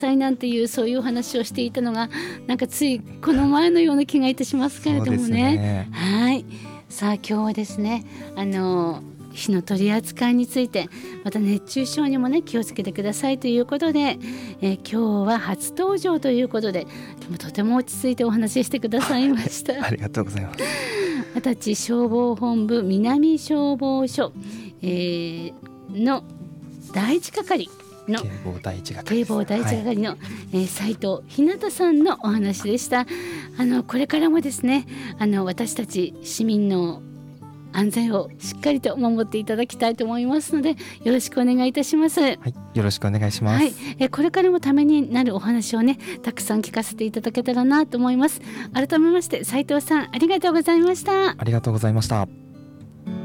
たいなんていうそういうお話をしていたのがなんかついこの前のような気がいたしますけれども ね。はい、さあ今日はですね火の取り扱いについてまた熱中症にもね気をつけてくださいということで、今日は初登場ということでとても落ち着いてお話ししてくださいましたありがとうございます。 二十歳消防本部南消防署、の第一係の警防第一係の、斉藤ひなたさんのお話でした。これからもですね私たち市民の安全をしっかりと守っていただきたいと思いますのでよろしくお願いいたします。はい、 よろしくお願いします。 はい、これからもためになるお話をねたくさん聞かせていただけたらなと思います。改めまして斉藤さんありがとうございました。 ありがとうございました。